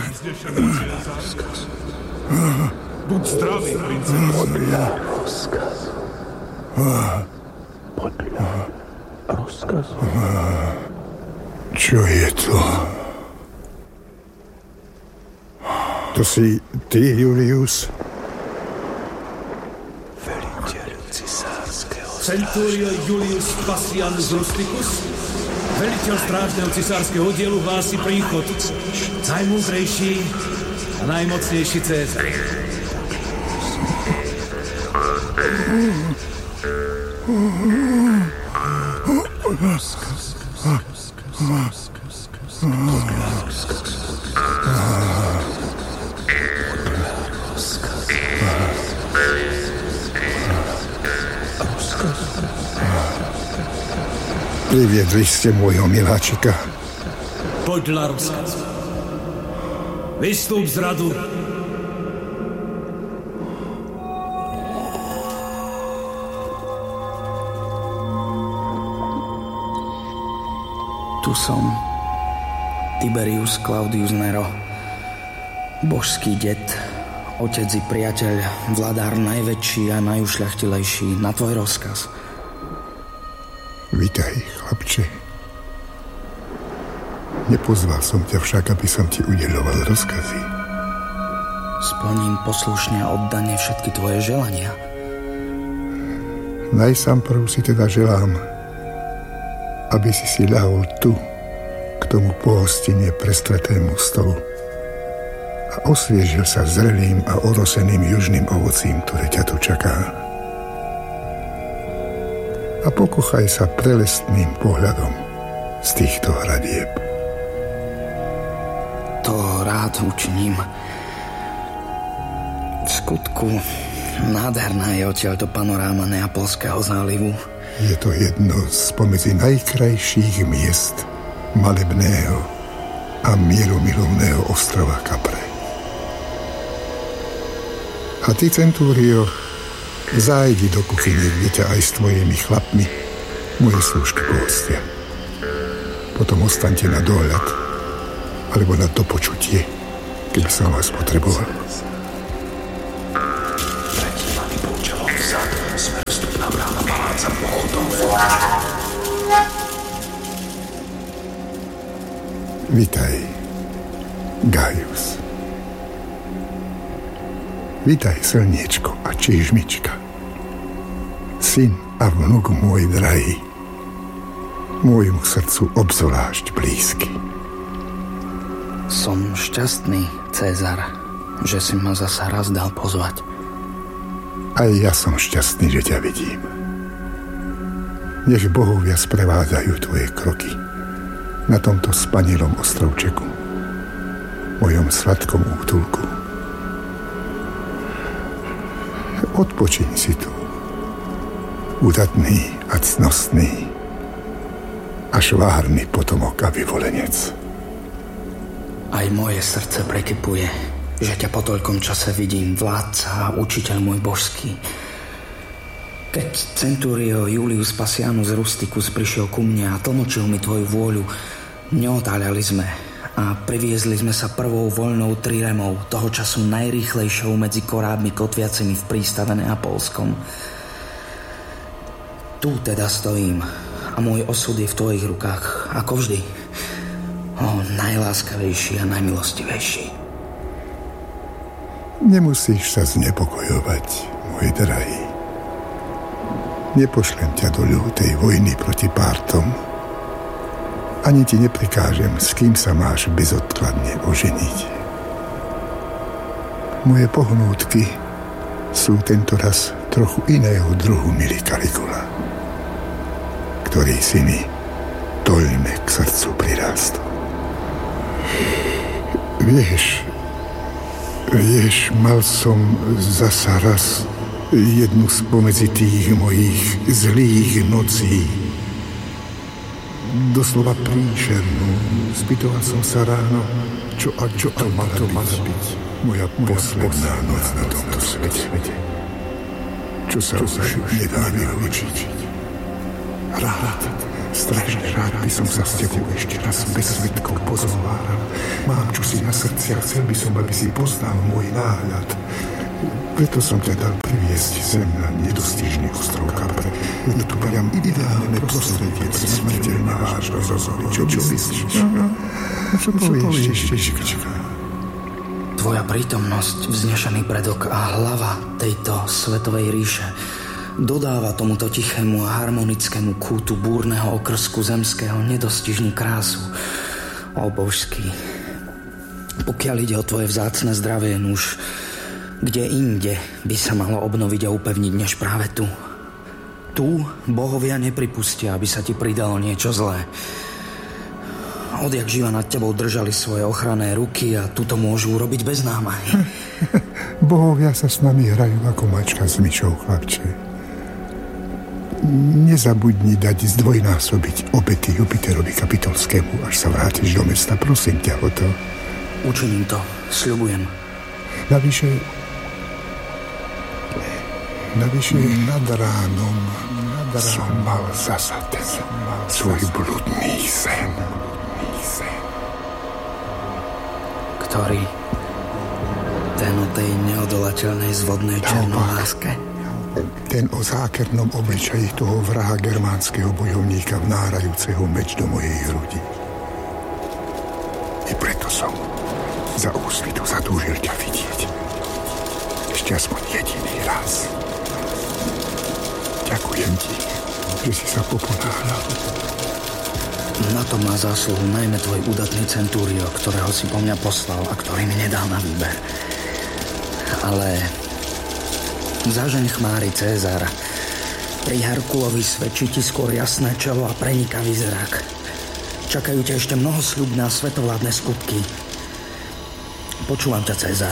Buď zdravý, princes. Podľa rozkazu. Podľa rozkazu. Čo je to? To si ty, Julius? Veliteľ cisárskeho Centurio Julius Passianus Rusticus, veliteľ strážneho cisárskeho oddielu, hlási príchod. Najmúdrejší a najmocnejší Cézar. Priviedli ste môjho miláčika. Podľa rozkazu. Vystúp z radu. Tu som, Tiberius Claudius Nero, božský det, otec i priateľ, vladár najväčší a najušľachtilejší, na tvoj rozkaz. Vítaj, chlapče. Nepozval som ťa však, aby som ti udeľoval rozkazy. Splním poslušne a oddane všetky tvoje želania. Najsamprv si teda želám, aby si ľahol tu, k tomu pohostine prestretému stolu a osviežil sa zrelým a oroseným južným ovocím, ktoré ťa tu čaká. A pokochaj sa prelestným pohľadom z týchto hradieb. To rád učiním. V skutku nádherná je odtiaľto panoráma Neapolského zálivu. Je to jedno spomedzi najkrajších miest malebného a mierumilovného ostrova Capre. A ty, Centúrio, zájdi do kuchyne, kde ťa aj s tvojimi chlapmi moje slúžky pohostia. Potom ostaňte na dohľad alebo na dopočutie, keby som vás potreboval. Tretí vami poučalo vzad, smer vstupná brána paláca pochodom. Vítaj, Gaius. Vítaj, slniečko a čižmička. Syn a vnuk môj drahý, môjmu srdcu obzvlášť blízky. Som šťastný, Cézar, že si ma zasa raz dal pozvať. Aj ja som šťastný, že ťa vidím. Nech bohovia sprevádzajú tvoje kroky na tomto spanilom ostrovčeku, mojom sladkom útulku. Odpočiň si tu, udatný a cnostný a švárny potomok a vyvolenec. Aj moje srdce prekypuje, že ťa po toľkom čase vidím, vládca a učiteľ môj božský. Keď Centurio Julius Passianus Rusticus prišiel ku mne a tlmočil mi tvoju vôľu, neotáľali sme a priviezli sme sa prvou voľnou triremou, toho času najrýchlejšou medzi korábmi kotviacimi v prístave Neapolskom. Tu teda stojím a môj osud je v tvojich rukách, ako vždy. Najláskavejší a najmilostivejší. Nemusíš sa znepokojovať, môj drahý. Nepošlem ťa do ľutej vojny proti Pártom. Ani ti neprikážem, s kým sa máš bezodkladne oženiť. Moje pohnútky sú tentoraz trochu iného druhu, milý Caligula, ktorý si mi toľme k srdcu prirástol. Vieš, mal som zasa raz jednu spomedzi tých mojich zlých nocí. Doslova príšernú. Spýtoval som sa ráno, čo to mala byť moja posledná noc na tomto svete. Čo sa už nedá vylúčiť. Strašne rád by som sa s tebou ešte raz bez svedkov pozhováral. Mám čosi na srdci a chcel by som, aby si poznal môj náhľad. Preto som ťa dal priviesť sem na nedostižný ostrov Capre. Je tu priam ideálne prostredie pre smrteľne vážne rozhovory. Čo myslíš? Čo povieš, Ježička? Tvoja prítomnosť, vznešený predok a hlava tejto svetovej ríše dodáva tomuto tichému a harmonickému kútu búrneho okrsku zemského nedostižnú krásu. O božský, pokiaľ ide o tvoje vzácne zdravie, nuž, kde inde by sa malo obnoviť a upevniť než práve tu? Tu bohovia nepripustia, aby sa ti pridalo niečo zlé. Odjak živa nad tebou držali svoje ochranné ruky a tu to môžu urobiť bez námahy. Bohovia sa s nami hrajú ako mačka s myšou, chlapče. Nezabudni dať zdvojnásobiť obety Jupiterovi Kapitolskému, až sa vrátiš do mesta. Prosím ťa o to. Učiním to, sľubujem. Navyše nad ránom som mal zasa ten svoj bludný sen. Ktorý? Ten o tej neodolateľnej zvodnej černoláske? Ten o zákernom obličaji toho vraha germánskeho bojovníka vnárajúceho meč do mojej hrudi. I preto som za úsvitu zatúžil ťa vidieť. Ešte aspoň jediný raz. Ďakujem ti, že si sa poponáhľal. Na to má zásluhu najmä tvoj údatný centúrio, ktorého si po mňa poslal a ktorý mi nedal na výber. Ale zažeň chmári Cézar. Pri Herkulovi svedčí ti skôr jasné čelo a prenikavý zrak. Čakajú ťa ešte mnohosľubné a svetovládne skutky. Počúvam ťa, Cézar.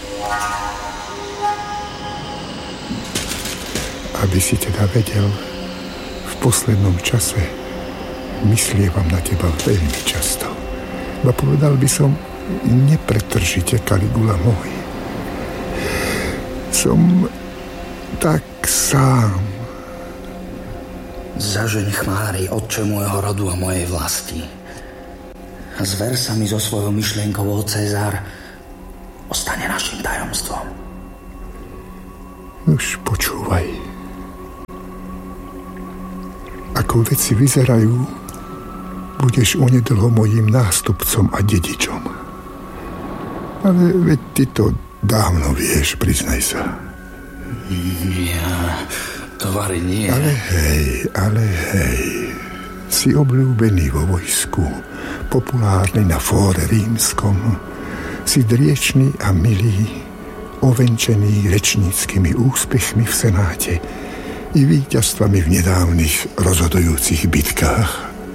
Aby si teda vedel, v poslednom čase myslievam na teba veľmi často. Ba povedal by som, nepretržite, Kaligula môj. Som tak sám. Zažeň chmári, otče môjho rodu a mojej vlasti. A zver sa mi so svojou myšlienkou, o Cézar, ostane našim tajomstvom. Už počúvaj. Ako veci vyzerajú, budeš onedlho mojím nástupcom a dedičom. Ale veď ty to dávno vieš, priznaj sa. Ja, tovary nie. Ale hej. Si obľúbený vo vojsku, populárny na fóre rímskom. Si driečný a milý, ovenčený rečníckymi úspechmi v senáte i víťazstvami v nedávnych rozhodujúcich bitkách.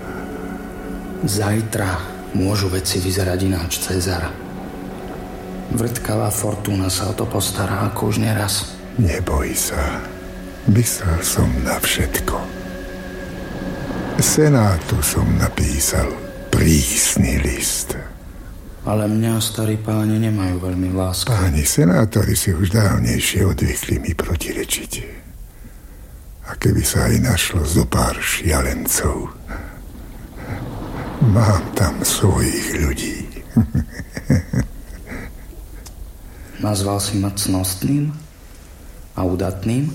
Zajtra môžu veci vyzerať ináč, Cézar. Vrtkavá fortúna sa o to postará, ako už neraz. Neboj sa, myslel som na všetko. Senátu som napísal prísny list. Ale mňa starí páni nemajú veľmi v láske. Páni senátori si už dávnejšie odvykli mi protirečiť. A keby sa aj našlo zo pár šialencov, mám tam svojich ľudí. Nazval si ma cnostným a udatným?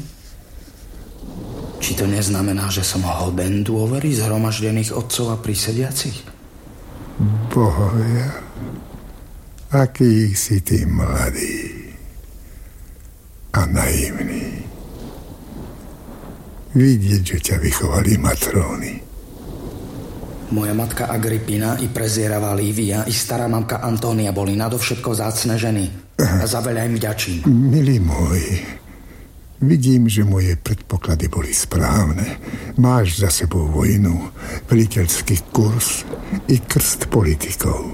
Či to neznamená, že som hoden dôvery zhromaždených otcov a prisediacich? Bohovia, aký si ty mladý a naivný. Vidieť, že ťa vychovali matróny. Moja matka Agrippina i prezieravá Lívia i stará mamka Antónia boli nadovšetko vzácne ženy. A za veľa im vďačím. Milý môj, vidím, že moje predpoklady boli správne. Máš za sebou vojnu, veliteľský kurz i krst politikov.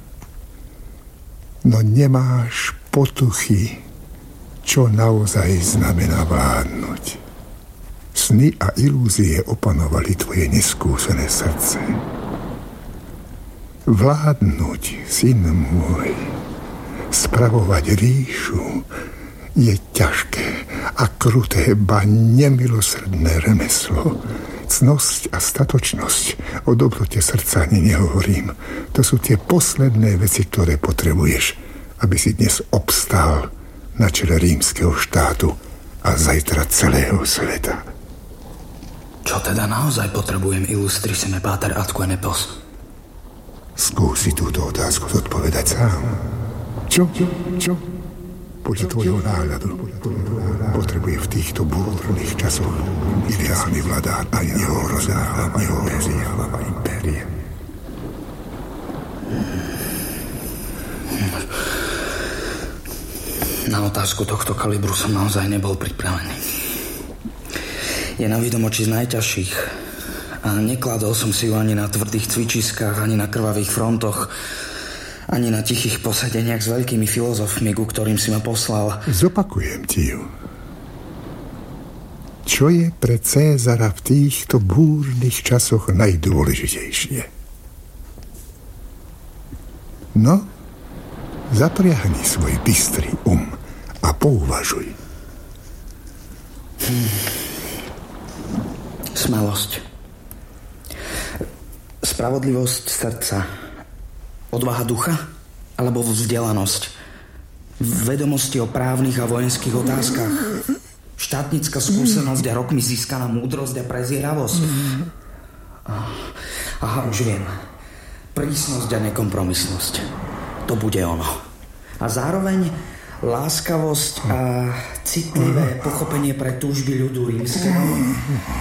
No nemáš potuchy, čo naozaj znamená vládnuť. Sny a ilúzie opanovali tvoje neskúsené srdce. Vládnuť, syn môj, spravovať ríšu je ťažké a kruté, ba nemilosrdné remeslo. Cnosť a statočnosť, o dobrote srdca ani nehovorím. To sú tie posledné veci, ktoré potrebuješ, aby si dnes obstál na čele rímskeho štátu a zajtra celého sveta. Čo teda naozaj potrebujem, illustrissime páter atque nepos? Skúsi túto otázku zodpovedať sám. Čo? Podľa tvojho náhľadu potrebuje v týchto búrnych časoch ideálny vladár a neohrozávava impérie. Na otázku tohto kalibru som naozaj nebol pripravený. Je na výdomoči z najťažších a nekladol som si ju ani na tvrdých cvičiskách, ani na krvavých frontoch, ani na tichých posedeniach s veľkými filozofmi, ku ktorým si ma poslal. Zopakujem ti ju. Čo je pre Cézara v týchto búrnych časoch najdôležitejšie? No, zapriahni svoj bystrý a pouvažuj. Smelosť. Spravodlivosť srdca. Odvaha ducha? Alebo vzdelanosť? Vedomosti o právnych a vojenských otázkach? Štátnická skúsenosť a rokmi získaná múdrosť a prezieravosť? Aha, už viem. Prísnosť a nekompromisnosť. To bude ono. A zároveň láskavosť a citlivé pochopenie pre túžby ľudu rímskeho